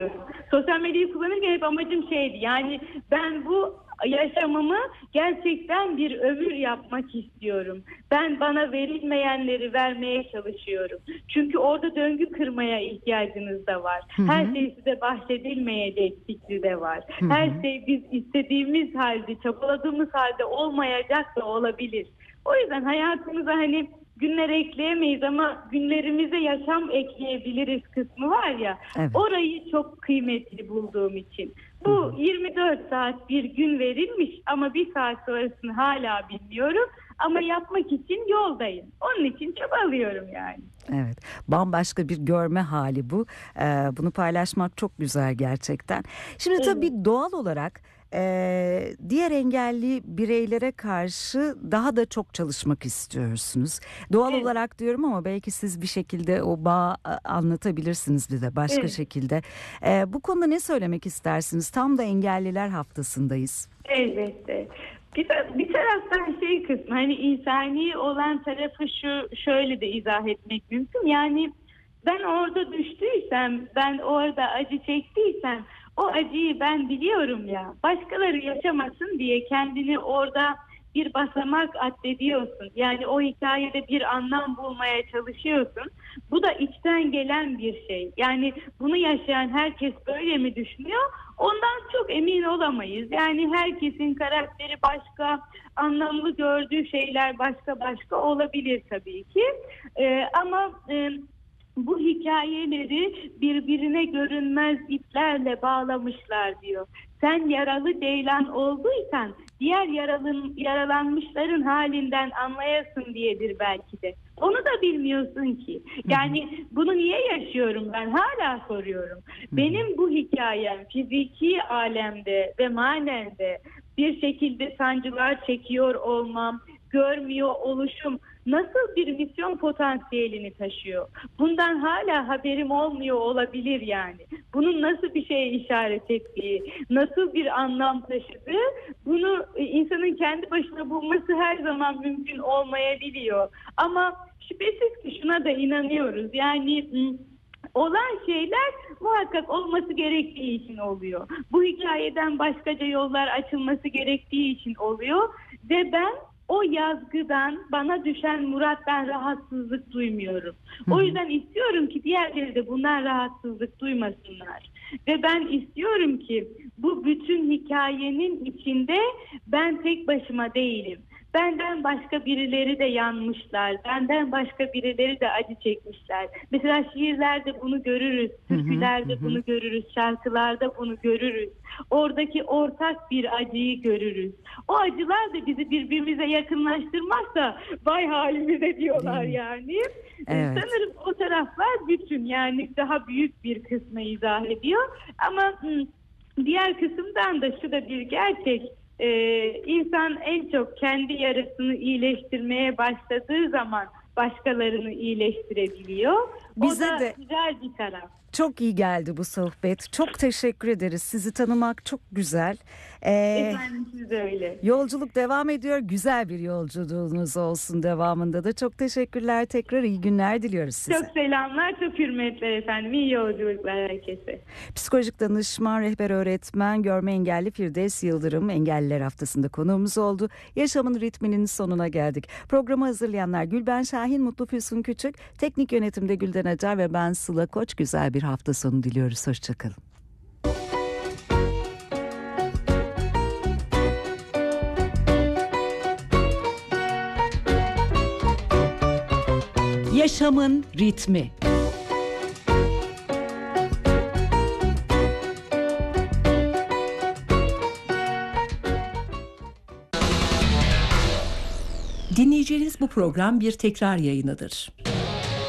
Sosyal medyayı kullanırken hep amacım şeydi. Yani ben bu yaşamımı gerçekten bir ömür yapmak istiyorum. Ben bana verilmeyenleri vermeye çalışıyorum. Çünkü orada döngü kırmaya ihtiyacınız da var. Her şey size bahsedilmeyecek fikri de var. Her şey biz istediğimiz halde, çabaladığımız halde olmayacak da olabilir. O yüzden hayatımıza hani günler ekleyemeyiz ama günlerimize yaşam ekleyebiliriz kısmı var ya. Evet. Orayı çok kıymetli bulduğum için. Bu 24 saat bir gün verilmiş ama bir saat sonrasını hala bilmiyorum. Ama yapmak için yoldayım. Onun için çabalıyorum yani. Evet, bambaşka bir görme hali bu. Bunu paylaşmak çok güzel gerçekten. Şimdi tabii doğal olarak diğer engelli bireylere karşı daha da çok çalışmak istiyorsunuz. Doğal olarak diyorum ama belki siz bir şekilde o bağı anlatabilirsiniz bize başka şekilde. Bu konuda ne söylemek istersiniz? Tam da Engelliler Haftası'ndayız. Elbette. Bir taraftan şey kısmı hani insani olan tarafı şöyle de izah etmek mümkün. Yani ben orada düştüysem, ben orada acı çektiysem o acıyı ben biliyorum ya. Başkaları yaşamasın diye kendini orada bir basamak addediyorsun. Yani o hikayede bir anlam bulmaya çalışıyorsun. Bu da içten gelen bir şey. Yani bunu yaşayan herkes böyle mi düşünüyor? Ondan çok emin olamayız. Yani herkesin karakteri başka, anlamlı gördüğü şeyler başka olabilir tabii ki. Ama bu hikayeleri birbirine görünmez iplerle bağlamışlar diyor. Sen yaralı ceylan olduysan diğer yaralanmışların halinden anlayasın diyedir belki de. Onu da bilmiyorsun ki. Yani bunu niye yaşıyorum ben? Hala soruyorum. Benim bu hikayem fiziki alemde ve manen de bir şekilde sancılar çekiyor olmam, görmüyor oluşum nasıl bir misyon potansiyelini taşıyor? Bundan hala haberim olmuyor olabilir yani. Bunun nasıl bir şeye işaret ettiği, nasıl bir anlam taşıdığı, bunu insanın kendi başına bulması her zaman mümkün olmayabiliyor. Ama şüphesiz ki şuna da inanıyoruz. Yani olan şeyler muhakkak olması gerektiği için oluyor. Bu hikayeden başkaca yollar açılması gerektiği için oluyor. Ve ben o yazgıdan, bana düşen murattan rahatsızlık duymuyorum. O yüzden istiyorum ki diğerleri de bundan rahatsızlık duymasınlar. Ve ben istiyorum ki bu bütün hikayenin içinde ben tek başıma değilim. Benden başka birileri de yanmışlar. Benden başka birileri de acı çekmişler. Mesela şiirlerde bunu görürüz. Türkülerde bunu görürüz. Şarkılarda bunu görürüz. Oradaki ortak bir acıyı görürüz. O acılar da bizi birbirimize yakınlaştırmazsa vay halimize diyorlar yani. Evet. Sanırım o taraflar bütün yani daha büyük bir kısmı izah ediyor. Ama diğer kısımdan da şu da bir gerçek. İnsan en çok kendi yarasını iyileştirmeye başladığı zaman başkalarını iyileştirebiliyor. Bize o da de güzel bir taraf. Çok iyi geldi bu sohbet. Çok teşekkür ederiz. Sizi tanımak çok güzel. Efendim siz de öyle. Yolculuk devam ediyor. Güzel bir yolculuğunuz olsun devamında da. Çok teşekkürler. Tekrar iyi günler diliyoruz size. Çok selamlar, çok hürmetler efendim. İyi yolculuklar herkese. Psikolojik danışman, rehber öğretmen, görme engelli Firdevs Yıldırım Engelliler Haftası'nda konuğumuz oldu. Yaşamın ritminin sonuna geldik. Programı hazırlayanlar Gülben Şahin, Mutlu Füsun Küçük, teknik yönetimde Gülden Acar ve ben Sıla Koç. Güzel bir hafta sonu diliyoruz. Hoşçakalın. Yaşamın ritmi. Dinleyeceğiniz bu program bir tekrar yayınıdır.